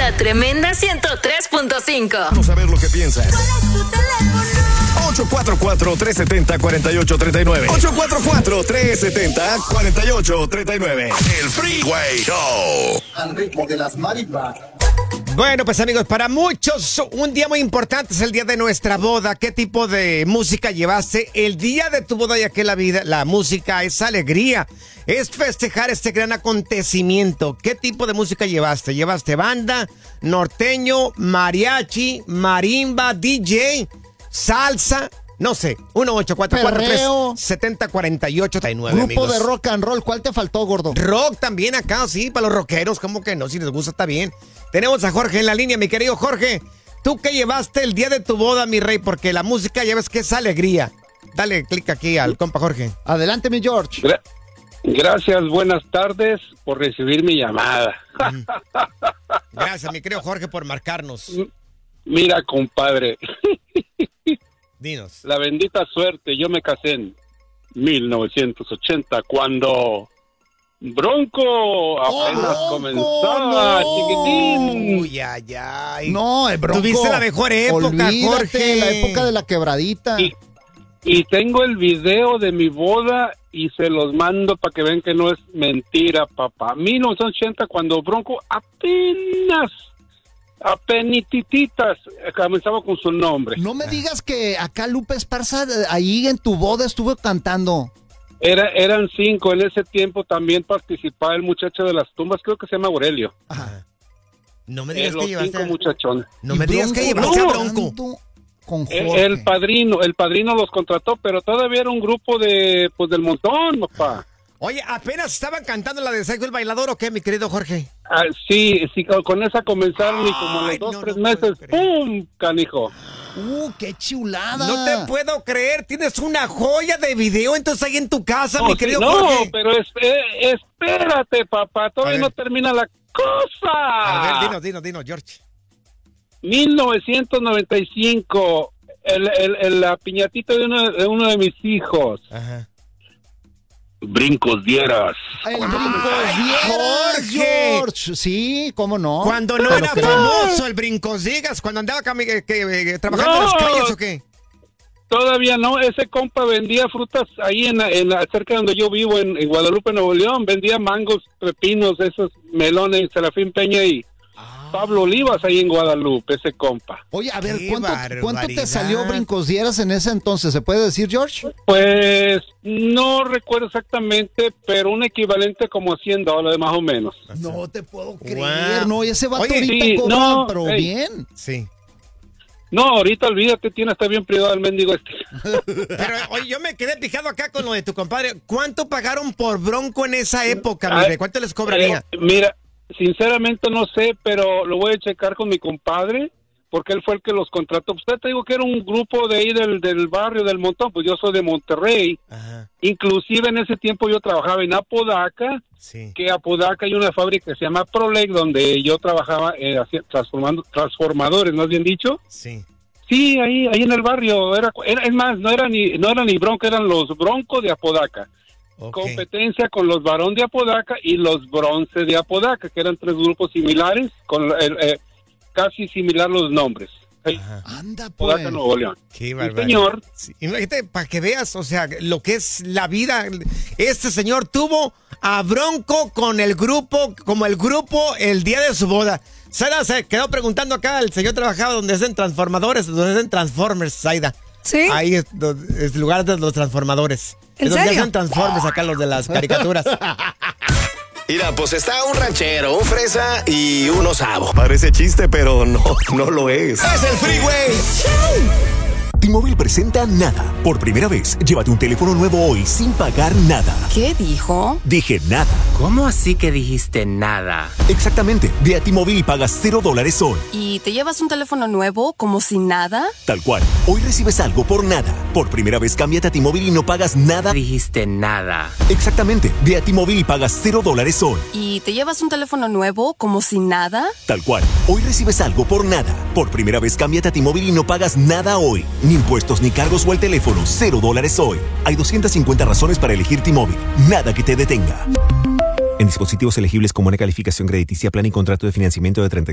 La Tremenda 103.5. Vamos a ver lo que piensas. ¿Cuál es tu teléfono? 844-370-4839. 844-370-4839. El Freeway Show. Al ritmo de las marimbas. Bueno, pues amigos, para muchos un día muy importante es el día de nuestra boda. ¿Qué tipo de música llevaste? El día de tu boda, ya que la música es alegría, es festejar este gran acontecimiento. ¿Qué tipo de música llevaste? ¿Llevaste banda, norteño, mariachi, marimba, DJ, salsa? No sé, 1-844-370-4839, Grupo amigos. de rock and roll, ¿cuál te faltó, gordo? Rock también acá, sí, para los rockeros, ¿cómo que no? Si les gusta, está bien. Tenemos a Jorge en la línea, mi querido Jorge. ¿Tú qué llevaste el día de tu boda, mi rey? Porque la música ya ves que es alegría. Dale clic aquí al compa Jorge. Adelante, mi George. Gracias, buenas tardes por recibir mi llamada. Gracias, mi querido Jorge, por marcarnos. Mira, compadre. Dinos. La bendita suerte, yo me casé en 1980 cuando Bronco apenas comenzaba, chiquitín. Uy, ay, ay. No, el Bronco. Tuviste la mejor época, Olvídate, Jorge. la época de la quebradita. Y tengo el video de mi boda y se los mando para que vean que no es mentira, papá. 1980 cuando Bronco apenitititas comenzaba con su nombre. No me digas que acá Lupe Esparza ahí en tu boda estuvo cantando. Eran 5, en ese tiempo también participaba el muchacho de las tumbas, creo que se llama Aurelio. Ajá. No me digas que Los llevaste 5 muchachones. No me digas que llevaste a Bronco. Con Jorge. El padrino los contrató, pero todavía era un grupo del montón, papá. Oye, ¿apenas estaban cantando la de Psycho el Bailador o qué, mi querido Jorge? Sí, con esa comenzaron y como en los 2-3 meses, ¡pum! Canijo. ¡Qué chulada! No te puedo creer, tienes una joya de video entonces ahí en tu casa, mi querido no, Jorge. Pero espérate, papá, todavía no termina la cosa. A ver, dinos, George. 1995, la piñatita de uno de mis hijos. Ajá. Brincos dieras. El Brincos Dieras, Jorge. George. Sí, ¿cómo no? Cuando no era famoso el Brincos Dieras, cuando andaba trabajando en las calles o qué. Todavía no, ese compa vendía frutas ahí cerca de donde yo vivo, en Guadalupe, Nuevo León. Vendía mangos, pepinos, esos melones, Serafín Peña y Pablo Olivas ahí en Guadalupe, ese compa. Oye, a ver, ¿cuánto te salió Brincos Dieras en ese entonces? ¿Se puede decir, George? Pues no recuerdo exactamente, pero un equivalente como $100 más o menos. No te puedo creer, no, ese vato ahorita sí, cobra, no, pero bien. Sí. No, ahorita olvídate, tiene hasta bien privado el mendigo este. Pero, oye, yo me quedé fijado acá con lo de tu compadre. ¿Cuánto pagaron por Bronco en esa época, mire? ¿Cuánto les cobraría? Mira, sinceramente no sé, pero lo voy a checar con mi compadre, porque él fue el que los contrató. Usted te digo que era un grupo de ahí del barrio del Montón, pues yo soy de Monterrey. Ajá. Inclusive en ese tiempo yo trabajaba en Apodaca, sí. Que Apodaca hay una fábrica que se llama Prolec, donde yo trabajaba transformando transformadores, ¿no has bien dicho? Sí. Sí, ahí en el barrio, es más, no era ni Bronco, eran los Broncos de Apodaca. Okay. Competencia con los Varón de Apodaca y los Bronce de Apodaca, que eran 3 grupos similares, con casi similar los nombres. Anda, pues. Apodaca, Nuevo León. Qué barbaridad. Señor. Sí, imagínate, para que veas, o sea, lo que es la vida. Este señor tuvo a Bronco con el grupo, como el grupo, el día de su boda. Zaida se quedó preguntando acá, el señor trabajaba donde hacen transformadores, donde hacen Transformers, Zaida. ¿Sí? Ahí es el lugar de los transformadores. ¿En donde serio? hacen Transformers acá los de las caricaturas. Mira, pues está un ranchero, un fresa y un osavo. Parece chiste, pero no lo es. ¡Es el Freeway Show! T-Mobile presenta Nada. Por primera vez, llévate un teléfono nuevo hoy sin pagar nada. ¿Qué dijo? Dije nada. ¿Cómo así que dijiste nada? Exactamente. Ve a T-Mobile y pagas $0 hoy. ¿Y te llevas un teléfono nuevo como si nada? Tal cual. Hoy recibes algo por nada. Por primera vez, cámbiate a T-Mobile y no pagas nada. Dijiste nada. Exactamente. Ve a T-Mobile y pagas $0 hoy. ¿Y te llevas un teléfono nuevo como si nada? Tal cual. Hoy recibes algo por nada. Por primera vez, cámbiate a T-Mobile y no pagas nada hoy. Ni impuestos, ni cargos o el teléfono. $0 hoy. Hay 250 razones para elegir T-Mobile. Nada que te detenga. En dispositivos elegibles con buena calificación crediticia, plan y contrato de financiamiento de 30